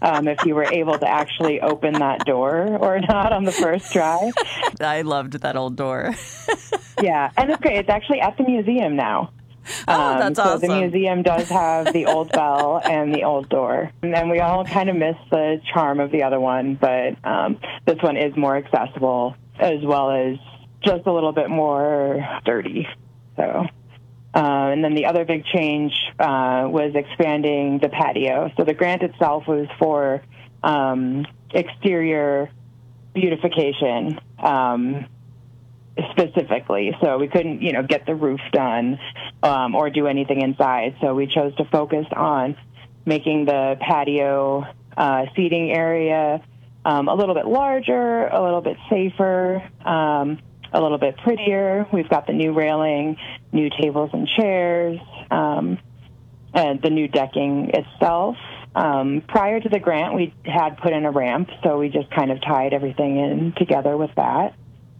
if you were able to actually open that door or not on the first try. I loved that old door. Yeah, and it's great. It's actually at the museum now. Oh, that's awesome. So the museum does have the old bell and the old door. And then we all kind of miss the charm of the other one, but this one is more accessible as well as just a little bit more sturdy. So, and then the other big change was expanding the patio. So the grant itself was for exterior beautification. Specifically, so we couldn't, get the roof done or do anything inside. So we chose to focus on making the patio seating area a little bit larger, a little bit safer, a little bit prettier. We've got the new railing, new tables and chairs, and the new decking itself. Prior to the grant, we had put in a ramp, so we just kind of tied everything in together with that.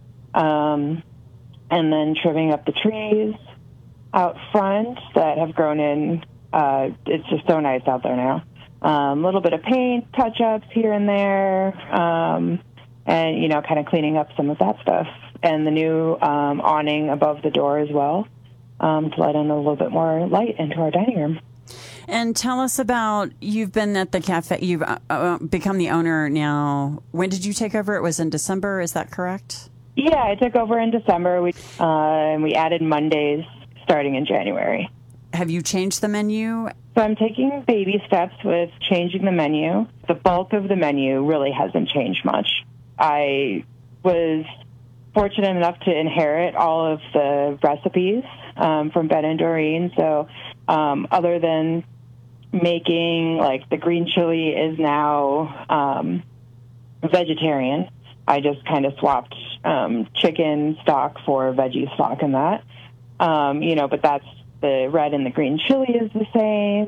And then trimming up the trees out front that have grown in. It's just so nice out there now. A little bit of paint, touch-ups here and there, and, kind of cleaning up some of that stuff. And the new awning above the door as well to let in a little bit more light into our dining room. And tell us about, you've been at the cafe, you've become the owner now. When did you take over? It was in December, is that correct? Yeah, I took over in December. We added Mondays starting in January. Have you changed the menu? So I'm taking baby steps with changing the menu. The bulk of the menu really hasn't changed much. I was fortunate enough to inherit all of the recipes from Ben and Doreen. So other than making, the green chili is now vegetarian. I just kind of swapped chicken stock for veggie stock and that. But that's the red and the green chili is the same.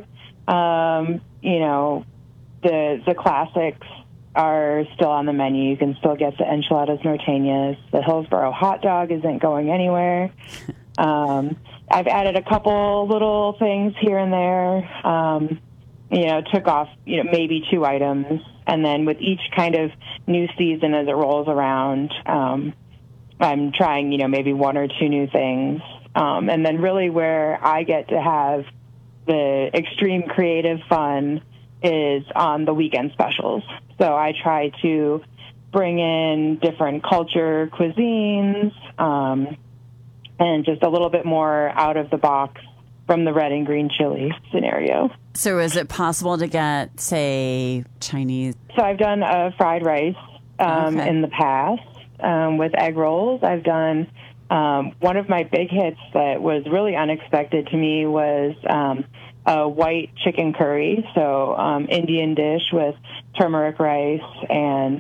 The classics are still on the menu. You can still get the enchiladas norteñas. The Hillsboro hot dog isn't going anywhere. I've added a couple little things here and there. Took off, maybe 2 items. And then with each kind of new season as it rolls around, I'm trying, maybe 1 or 2 new things. And then really where I get to have the extreme creative fun is on the weekend specials. So I try to bring in different culture cuisines and just a little bit more out of the box from the red and green chili scenario. So is it possible to get, say, Chinese? So I've done fried rice in the past with egg rolls. I've done one of my big hits that was really unexpected to me was a white chicken curry, so Indian dish with turmeric rice and,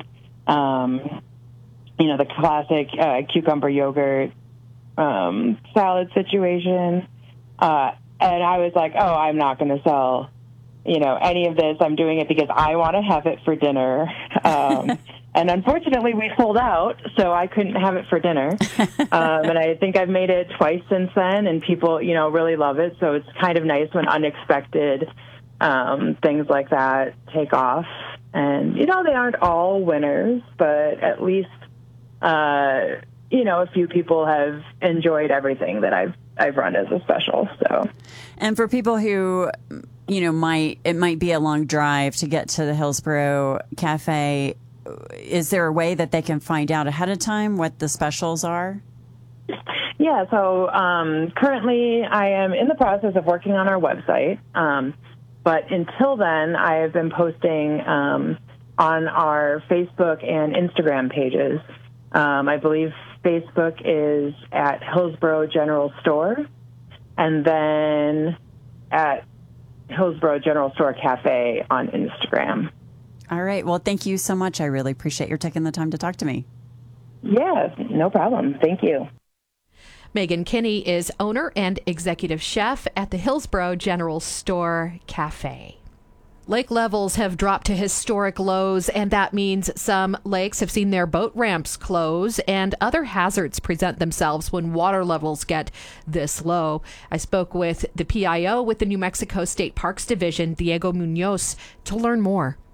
the classic cucumber yogurt salad situation. And I was like, I'm not going to sell, any of this. I'm doing it because I want to have it for dinner. And unfortunately, we sold out, so I couldn't have it for dinner. And I think I've made it twice since then, and people, really love it. So it's kind of nice when unexpected things like that take off. And, they aren't all winners, but at least, a few people have enjoyed everything that I've run as a special. So, and for people who, it might be a long drive to get to the Hillsboro Cafe, is there a way that they can find out ahead of time what the specials are? Yeah, so currently I am in the process of working on our website. But until then, I have been posting on our Facebook and Instagram pages. I believe Facebook is at Hillsboro General Store, and then at Hillsboro General Store Cafe on Instagram. All right. Well, thank you so much. I really appreciate your taking the time to talk to me. Yeah, no problem. Thank you. Megan Kinney is owner and executive chef at the Hillsboro General Store Cafe. Lake levels have dropped to historic lows, and that means some lakes have seen their boat ramps close and other hazards present themselves when water levels get this low. I spoke with the PIO with the New Mexico State Parks Division, Diego Munoz, to learn more.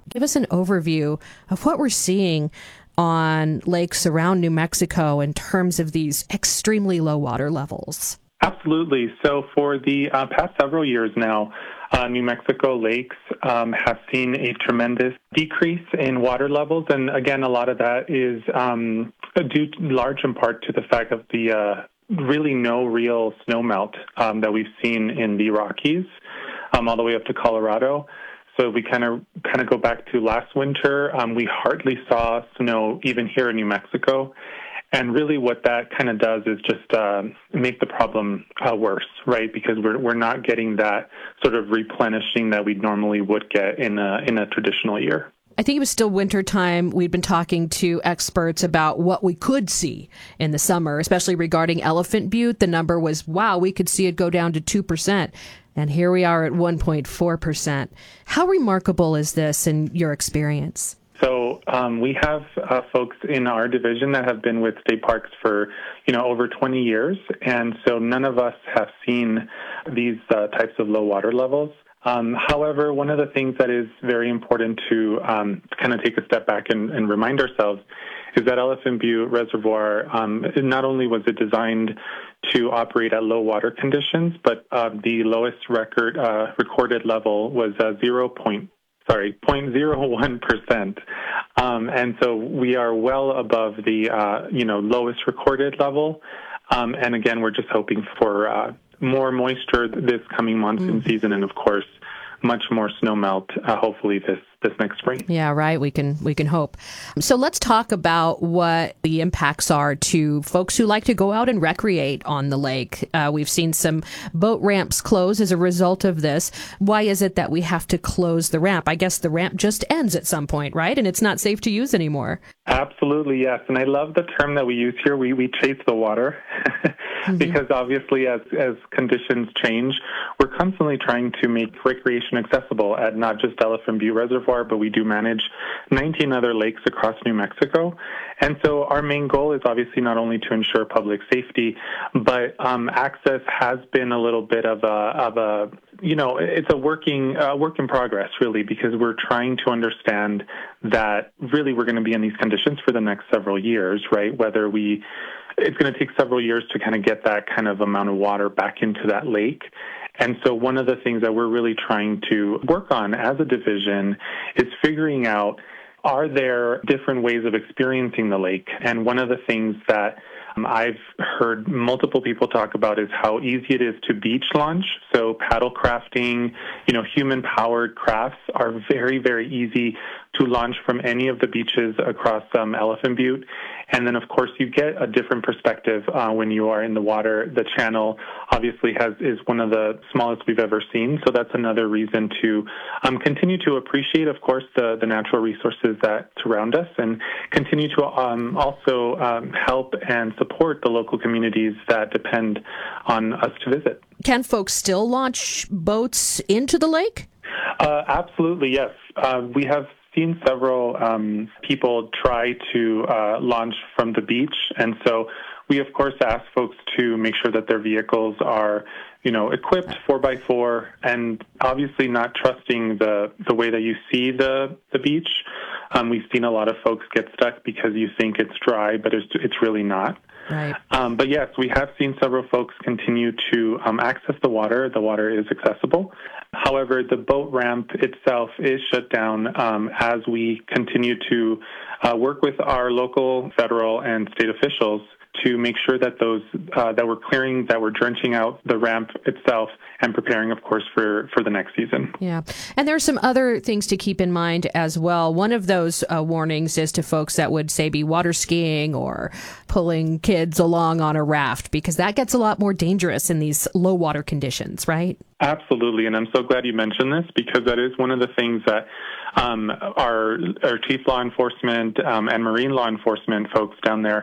Give us an overview of what we're seeing on lakes around New Mexico in terms of these extremely low water levels. Absolutely. So for the past several years now, New Mexico lakes have seen a tremendous decrease in water levels. And again, a lot of that is due large in part to the fact of the really no real snowmelt that we've seen in the Rockies all the way up to Colorado. So we kind of go back to last winter. We hardly saw snow even here in New Mexico. And really what that kind of does is just make the problem worse, right? Because we're not getting that sort of replenishing that we normally would get in a traditional year. I think it was still winter time. We'd been talking to experts about what we could see in the summer, especially regarding Elephant Butte. The number was, wow, we could see it go down to 2%. And here we are at 1.4%. How remarkable is this in your experience? So we have folks in our division that have been with state parks for, over 20 years. And so none of us have seen these types of low water levels. However, one of the things that is very important to kind of take a step back and remind ourselves is that Elephant Butte Reservoir, not only was it designed to operate at low water conditions, but the lowest recorded level was 0.01%. And so we are well above the, lowest recorded level. And again, we're just hoping for more moisture this coming monsoon season, and of course, much more snow melt, hopefully this next spring. Yeah, right. We can hope. So let's talk about what the impacts are to folks who like to go out and recreate on the lake. We've seen some boat ramps close as a result of this. Why is it that we have to close the ramp? I guess the ramp just ends at some point, right? And it's not safe to use anymore. Absolutely, yes. And I love the term that we use here. We chase the water because obviously as conditions change, we're constantly trying to make recreation accessible at not just Elephant Butte Reservoir, but we do manage 19 other lakes across New Mexico. And so our main goal is obviously not only to ensure public safety, but access has been a little bit of a it's a work in progress, really, because we're trying to understand that really we're going to be in these conditions for the next several years, right? It's going to take several years to kind of get that kind of amount of water back into that lake. And so one of the things that we're really trying to work on as a division is figuring out, are there different ways of experiencing the lake? And one of the things that I've heard multiple people talk about is how easy it is to beach launch. So paddle crafting, human-powered crafts are very, very easy to launch from any of the beaches across Elephant Butte. And then, of course, you get a different perspective when you are in the water. The channel obviously is one of the smallest we've ever seen. So that's another reason to continue to appreciate, of course, the natural resources that surround us, and continue to also help and support the local communities that depend on us to visit. Can folks still launch boats into the lake? Absolutely, yes. We have seen several people try to launch from the beach, and so we, of course, ask folks to make sure that their vehicles are, equipped 4x4, and obviously not trusting the way that you see the beach. We've seen a lot of folks get stuck because you think it's dry, but it's really not. Right. But yes, we have seen several folks continue to access the water. The water is accessible. However, the boat ramp itself is shut down as we continue to work with our local, federal, and state officials to make sure that those that we're clearing, that we're drenching out the ramp itself, and preparing, of course, for the next season. Yeah. And there are some other things to keep in mind as well. One of those warnings is to folks that would, say, be water skiing or pulling kids along on a raft, because that gets a lot more dangerous in these low water conditions, right? Absolutely. And I'm so glad you mentioned this, because that is one of the things that our chief law enforcement and marine law enforcement folks down there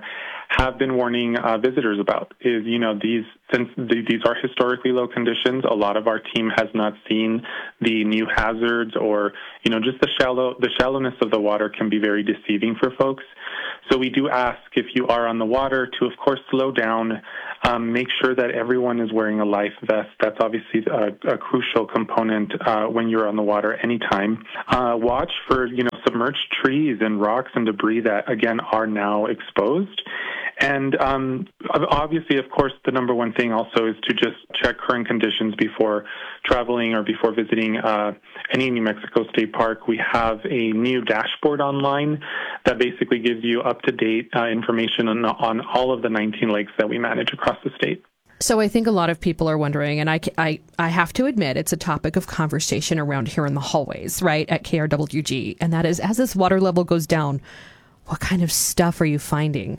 have been warning visitors about is, since these are historically low conditions, a lot of our team has not seen the new hazards, or, just the shallowness of the water can be very deceiving for folks. So we do ask, if you are on the water, to, of course, slow down, make sure that everyone is wearing a life vest. That's obviously a crucial component when you're on the water anytime. Watch for, submerged trees and rocks and debris that, again, are now exposed. And obviously, of course, the number one thing also is to just check current conditions before traveling or before visiting any New Mexico State Park. We have a new dashboard online that basically gives you up-to-date information on all of the 19 lakes that we manage across the state. So I think a lot of people are wondering, and I have to admit, it's a topic of conversation around here in the hallways, right, at KRWG, and that is, as this water level goes down, what kind of stuff are you finding?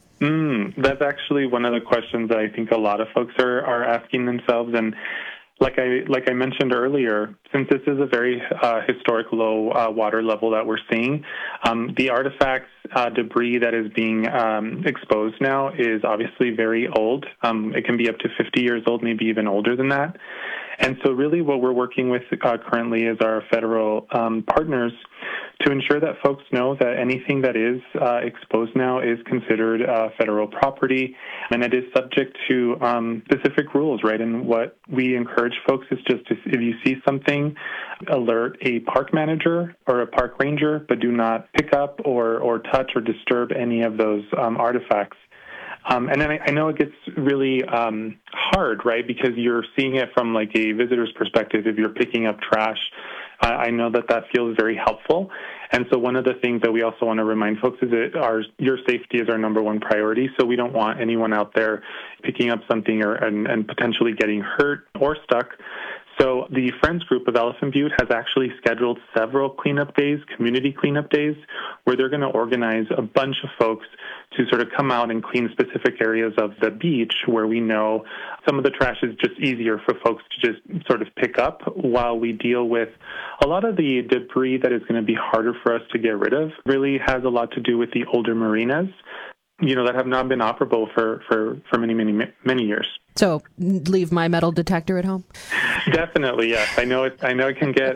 That's actually one of the questions that I think a lot of folks are asking themselves. And like I mentioned earlier, since this is a very historic low water level that we're seeing, the artifacts, debris that is being exposed now is obviously very old. It can be up to 50 years old, maybe even older than that. And so really what we're working with currently is our federal partners to ensure that folks know that anything that is exposed now is considered federal property, and it is subject to specific rules, right? And what we encourage folks is just if you see something, alert a park manager or a park ranger, but do not pick up or touch or disturb any of those artifacts. And then I know it gets really hard, right, because you're seeing it from like a visitor's perspective. If you're picking up trash, I know that feels very helpful. And so one of the things that we also want to remind folks is that your safety is our number one priority. So we don't want anyone out there picking up something and potentially getting hurt or stuck. So the Friends Group of Elephant Butte has actually scheduled several cleanup days, community cleanup days, where they're going to organize a bunch of folks to sort of come out and clean specific areas of the beach where we know some of the trash is just easier for folks to just sort of pick up while we deal with a lot of the debris that is going to be harder for us to get rid of. Really has a lot to do with the older marinas, that have not been operable for many years. So leave my metal detector at home? Definitely, yes. I know it can get,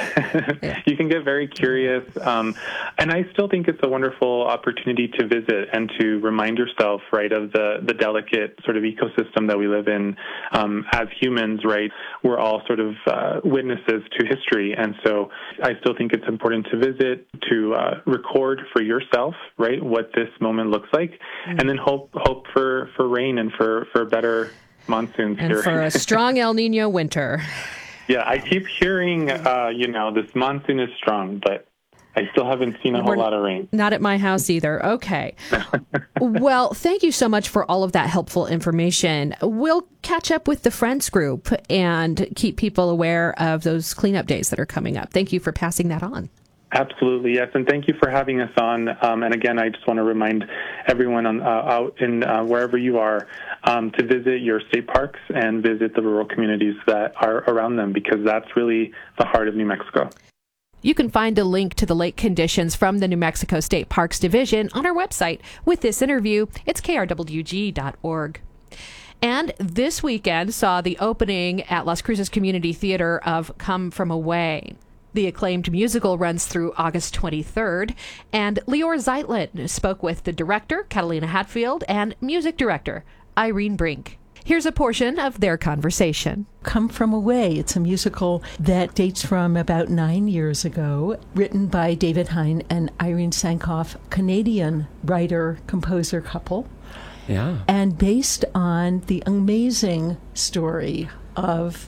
you can get very curious. And I still think it's a wonderful opportunity to visit and to remind yourself, right, of the delicate sort of ecosystem that we live in. As humans, right, we're all sort of witnesses to history. And so I still think it's important to visit, to record for yourself, right, what this moment looks like, and then hope for rain and for better monsoons and here. For a strong El Nino winter. Yeah, I keep hearing, this monsoon is strong, but I still haven't seen a whole lot of rain. Not at my house either. Okay. Well, thank you so much for all of that helpful information. We'll catch up with the Friends Group and keep people aware of those cleanup days that are coming up. Thank you for passing that on. Absolutely, yes, and thank you for having us on. And again, I just want to remind everyone out in wherever you are to visit your state parks and visit the rural communities that are around them, because that's really the heart of New Mexico. You can find a link to the lake conditions from the New Mexico State Parks Division on our website with this interview. It's krwg.org. And this weekend saw the opening at Las Cruces Community Theater of Come From Away. The acclaimed musical runs through August 23rd, and Leor Zeitlin spoke with the director, Catalina Hatfield, and music director, Irene Brink. Here's a portion of their conversation. Come From Away. It's a musical that dates from about 9 years ago, written by David Hein and Irene Sankoff, Canadian writer-composer couple. Yeah. And based on the amazing story of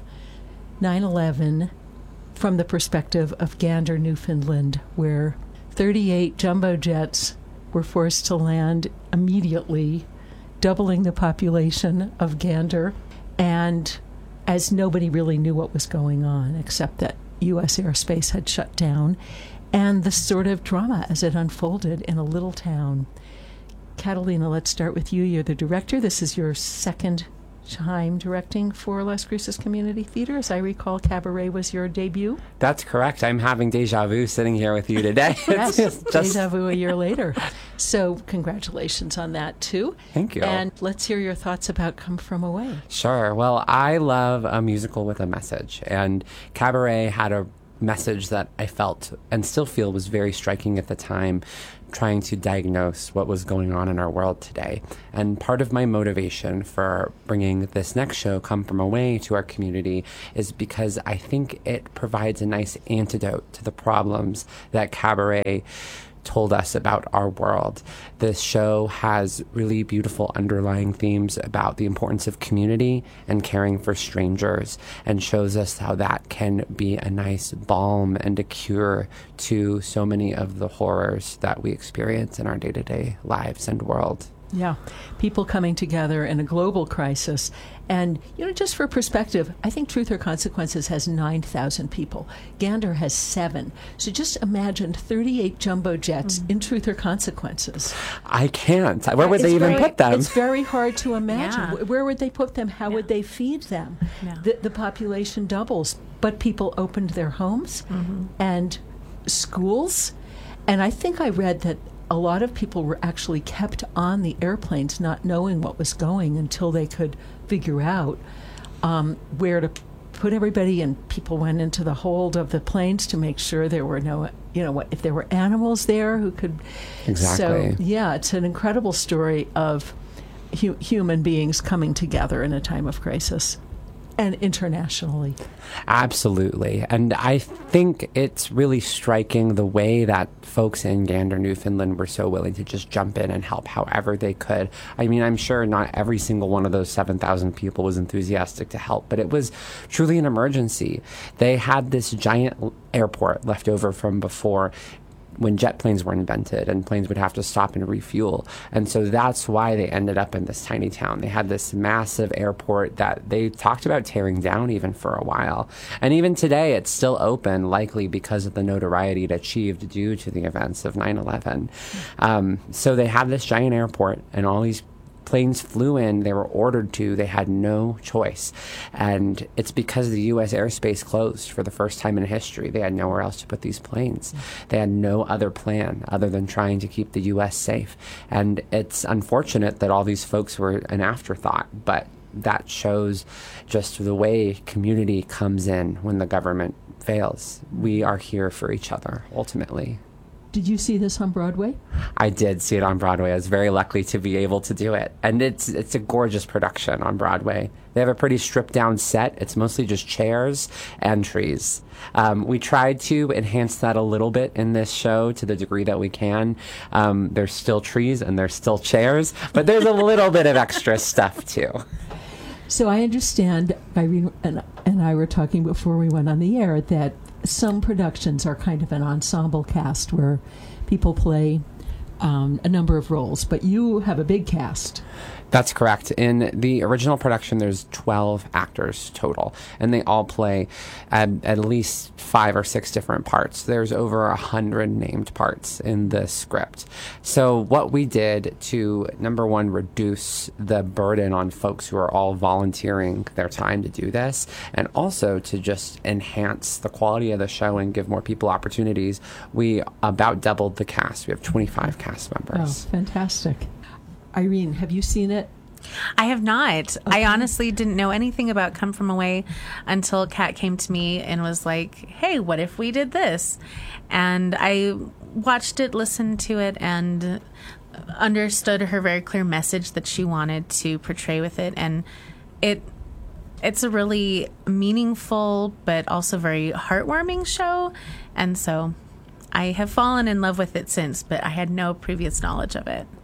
9/11 from the perspective of Gander, Newfoundland, where 38 jumbo jets were forced to land immediately, doubling the population of Gander, and as nobody really knew what was going on, except that U.S. airspace had shut down, and the sort of drama as it unfolded in a little town. Catalina, let's start with you. You're the director. This is your second time directing for Las Cruces Community Theater. As I recall, Cabaret was your debut. That's correct. I'm having deja vu sitting here with you today. Yes, deja vu a year later. So congratulations on that, too. Thank you. And let's hear your thoughts about Come From Away. Sure. Well, I love a musical with a message, and Cabaret had a message that I felt and still feel was very striking at the time, trying to diagnose what was going on in our world today. And part of my motivation for bringing this next show, Come From Away, to our community is because I think it provides a nice antidote to the problems that Cabaret told us about our world. This show has really beautiful underlying themes about the importance of community and caring for strangers, and shows us how that can be a nice balm and a cure to so many of the horrors that we experience in our day-to-day lives and world. Yeah, people coming together in a global crisis. And, just for perspective, I think Truth or Consequences has 9,000 people. Gander has 7. So just imagine 38 jumbo jets in Truth or Consequences. I can't. Where would they even put them? It's very hard to imagine. Yeah. Where would they put them? How would they feed them? Yeah. The population doubles. But people opened their homes and schools. And I think I read that a lot of people were actually kept on the airplanes not knowing what was going until they could figure out where to put everybody, and people went into the hold of the planes to make sure there were no, if there were animals there who could. Exactly. So, yeah, it's an incredible story of human beings coming together in a time of crisis. And internationally. Absolutely. And I think it's really striking the way that folks in Gander, Newfoundland were so willing to just jump in and help however they could. I mean, I'm sure not every single one of those 7,000 people was enthusiastic to help, but it was truly an emergency. They had this giant airport left over from before, when jet planes were invented and planes would have to stop and refuel. And so that's why they ended up in this tiny town. They had this massive airport that they talked about tearing down even for a while. And even today, it's still open, likely because of the notoriety it achieved due to the events of 9/11. So they had this giant airport, and all these planes flew in. They were ordered to. They had no choice. And it's because the U.S. airspace closed for the first time in history. They had nowhere else to put these planes. They had no other plan other than trying to keep the U.S. safe. And it's unfortunate that all these folks were an afterthought, but that shows just the way community comes in when the government fails. We are here for each other, ultimately. Did you see this on Broadway? I did see it on Broadway. I was very lucky to be able to do it. And it's a gorgeous production on Broadway. They have a pretty stripped-down set. It's mostly just chairs and trees. We tried to enhance that a little bit in this show to the degree that we can. There's still trees and there's still chairs, but there's a little bit of extra stuff, too. So I understand, Irene and I were talking before we went on the air, that some productions are kind of an ensemble cast where people play a number of roles, but you have a big cast. That's correct. In the original production, there's 12 actors total, and they all play at least 5 or 6 different parts. There's over 100 named parts in the script. So what we did to, number one, reduce the burden on folks who are all volunteering their time to do this, and also to just enhance the quality of the show and give more people opportunities, we about doubled the cast. We have 25 cast members. Oh, fantastic. Irene, have you seen it? I have not. Okay. I honestly didn't know anything about Come From Away until Kat came to me and was like, hey, what if we did this? And I watched it, listened to it, and understood her very clear message that she wanted to portray with it. And it's a really meaningful but also very heartwarming show. And so I have fallen in love with it since, but I had no previous knowledge of it.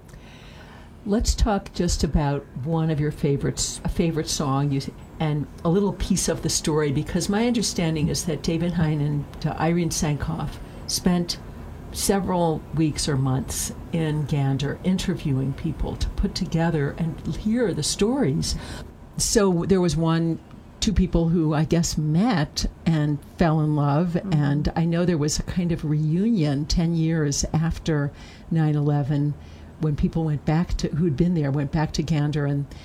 Let's talk just about one of your favorites, a favorite song, and a little piece of the story, because my understanding is that David Hein and Irene Sankoff spent several weeks or months in Gander interviewing people to put together and hear the stories. So there was two people who I guess met and fell in love, and I know there was a kind of reunion 10 years after 9/11 when people went back to, who'd been there, went back to Gander, and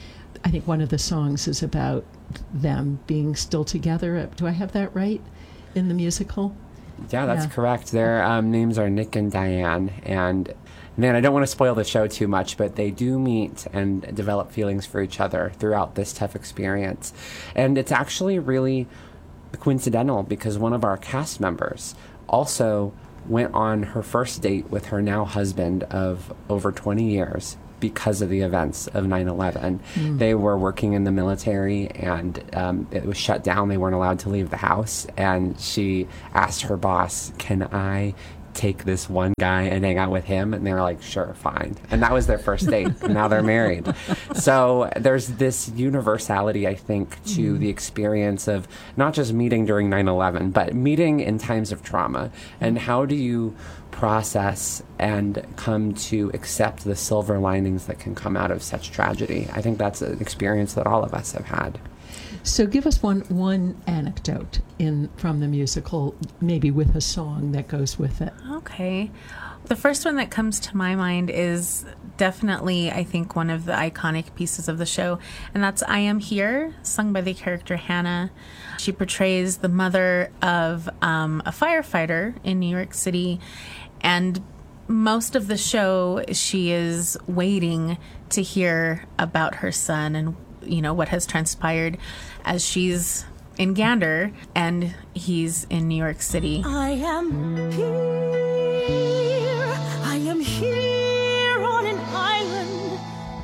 I think one of the songs is about them being still together. Do I have that right in the musical? Yeah, that's correct. Their names are Nick and Diane. And man, I don't want to spoil the show too much, but they do meet and develop feelings for each other throughout this tough experience. And it's actually really coincidental because one of our cast members also went on her first date with her now husband of over 20 years because of the events of 9/11. They were working in the military, and it was shut down. They weren't allowed to leave the house. And she asked her boss, "Can I take this one guy and hang out with him?" And they were like, "Sure, fine." And that was their first date. And now they're married. So there's this universality, I think, to the experience of not just meeting during 9/11, but meeting in times of trauma. And how do you process and come to accept the silver linings that can come out of such tragedy? I think that's an experience that all of us have had. So give us one anecdote from the musical, maybe with a song that goes with it. Okay. The first one that comes to my mind is definitely, I think, one of the iconic pieces of the show, and that's I Am Here, sung by the character Hannah. She portrays the mother of a firefighter in New York City, and most of the show she is waiting to hear about her son and, you know, what has transpired as she's in Gander and he's in New York City. I am here. I am here on an island.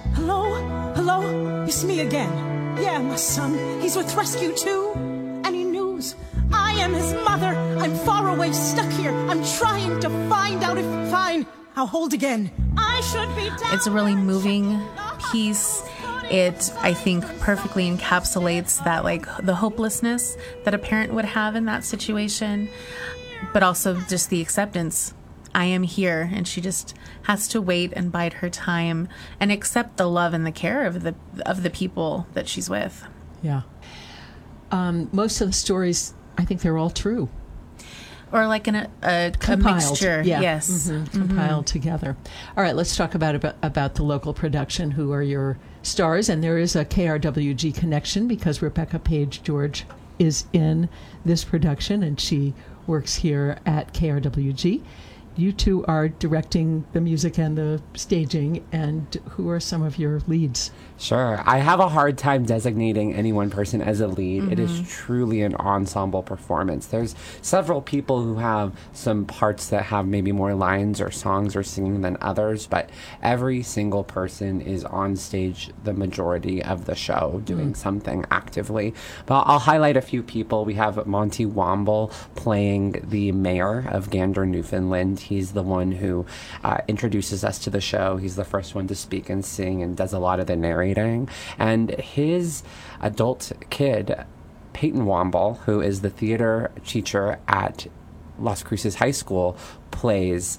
Hello? It's me again. Yeah, my son. He's with Rescue 2. Any news? I am his mother. I'm far away, stuck here. I'm trying to find out if fine. I'll hold again. I should be down. It's a really moving piece. It, I think, perfectly encapsulates that, like, the hopelessness that a parent would have in that situation, but also just the acceptance. I am here, and she just has to wait and bide her time and accept the love and the care of the people that she's with. Yeah. Most of the stories, I think they're all true. Or like a mixture. Yeah. Yes. Compiled together. All right, let's talk about the local production. Who are your stars? And there is a KRWG connection because Rebecca Page George is in this production and she works here at KRWG. You two are directing the music and the staging, and who are some of your leads? Sure. I have a hard time designating any one person as a lead. It is truly an ensemble performance. There's several people who have some parts that have maybe more lines or songs or singing than others, but every single person is on stage the majority of the show doing something actively. But I'll highlight a few people. We have Monty Womble playing the mayor of Gander, Newfoundland. He's the one who introduces us to the show. He's the first one to speak and sing and does a lot of the narrating. And his adult kid, Peyton Womble, who is the theater teacher at Las Cruces High School, plays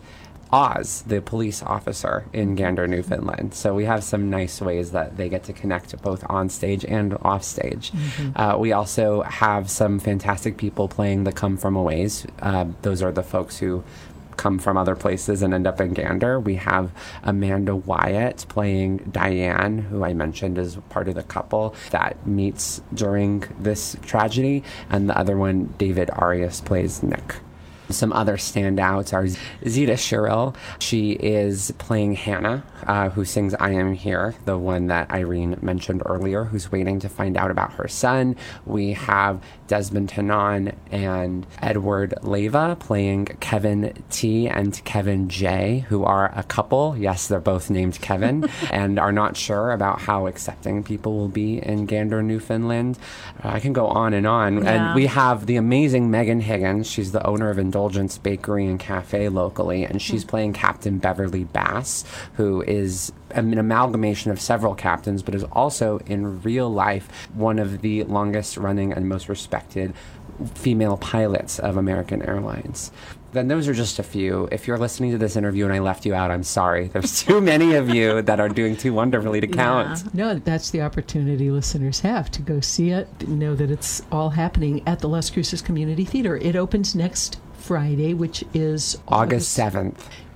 Oz, the police officer in Gander, Newfoundland. So we have some nice ways that they get to connect both on stage and off stage. We also have some fantastic people playing the Come From Aways. Those are the folks who come from other places and end up in Gander. We have Amanda Wyatt playing Diane, who I mentioned is part of the couple that meets during this tragedy, and the other one, David Arias, plays Nick. Some other standouts are Zita Sherrill. She is playing Hannah, who sings I Am Here, the one that Irene mentioned earlier, who's waiting to find out about her son. We have Desmond Tanon and Edward Leva playing Kevin T and Kevin J, who are a couple. Yes, they're both named Kevin, and are not sure about how accepting people will be in Gander, Newfoundland. I can go on and on. Yeah. And we have the amazing Megan Higgins. She's the owner of Indulgence Bakery and Cafe locally, and she's playing Captain Beverly Bass, who is an amalgamation of several captains, but is also in real life one of the longest running and most respected female pilots of American Airlines. Then those are just a few. If you're listening to this interview and I left you out, I'm sorry. There's too many of you that are doing too wonderfully to count. No, that's the opportunity listeners have to go see it, know that it's all happening at the Las Cruces Community Theater. It opens next Friday, which is August 7th.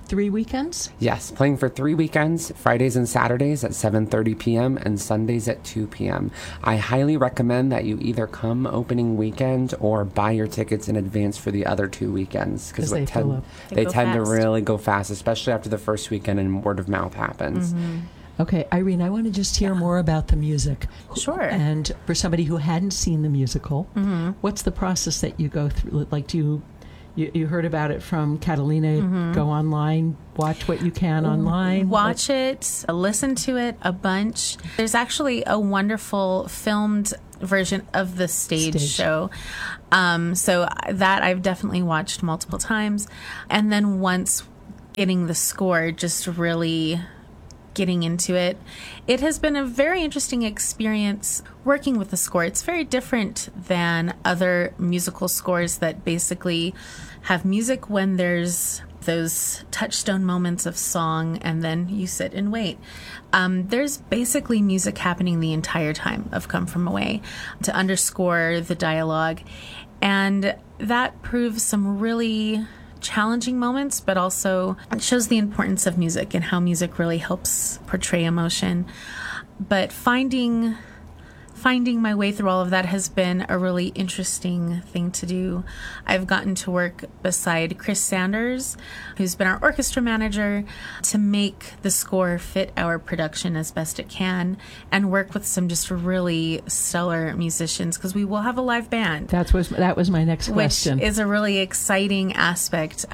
3 weekends? Yes, playing for 3 weekends, Fridays and Saturdays at 7:30 p.m. and Sundays at 2 p.m. I highly recommend that you either come opening weekend or buy your tickets in advance for the other 2 weekends, because they fill up. they go tend to fast. really go fast, especially after the first weekend and word of mouth happens. Okay, Irene, I want to just hear more about the music. Sure. And for somebody who hadn't seen the musical, what's the process that you go through? Like, do you heard about it from Catalina, go online, watch what you can online? Watch it, listen to it a bunch. There's actually a wonderful filmed version of the stage show. So that I've definitely watched multiple times. And then once getting the score, just really getting into it, it has been a very interesting experience working with the score. It's very different than other musical scores that basically have music when there's those touchstone moments of song and then you sit and wait. There's basically music happening the entire time of Come From Away to underscore the dialogue. And that proves some really challenging moments, but also shows the importance of music and how music really helps portray emotion. But finding my way through all of that has been a really interesting thing to do. I've gotten to work beside Chris Sanders, who's been our orchestra manager, to make the score fit our production as best it can, and work with some just really stellar musicians, because we will have a live band. That was my next question. Which is a really exciting aspect.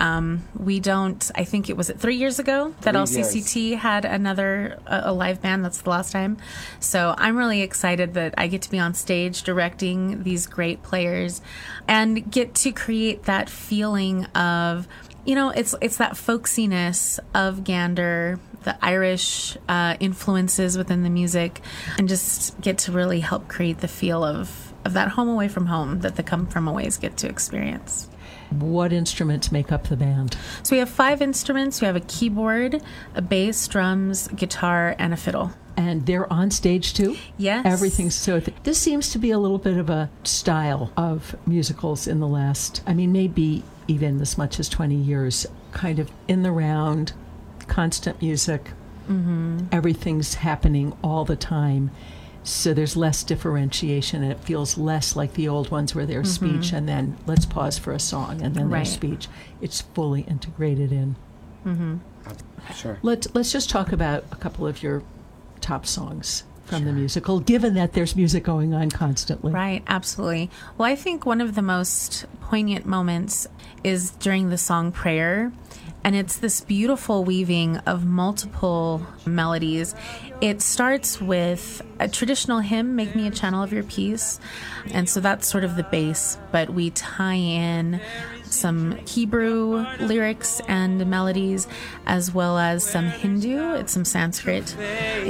I think it was 3 years ago that 3 LCCT had a live band. That's the last time. So I'm really excited that I get to be on stage directing these great players and get to create that feeling of, it's that folksiness of Gander, the Irish influences within the music, and just get to really help create the feel of that home away from home that the Come From Aways get to experience. What instruments make up the band? So we have 5 instruments. We have a keyboard, a bass, drums, guitar, and a fiddle. And they're on stage too? Yes. Everything's this seems to be a little bit of a style of musicals in the last, maybe even as much as 20 years, kind of in the round, constant music. Everything's happening all the time. So there's less differentiation, and it feels less like the old ones where there's speech and then let's pause for a song and then there's speech. It's fully integrated in. Sure. Let's just talk about a couple of your top songs from the musical, given that there's music going on constantly. Right, absolutely. Well, I think one of the most poignant moments is during the song Prayer. And it's this beautiful weaving of multiple melodies. It starts with a traditional hymn, Make Me a Channel of Your Peace. And so that's sort of the base, but we tie in some Hebrew lyrics and melodies, as well as some Hindu. It's some Sanskrit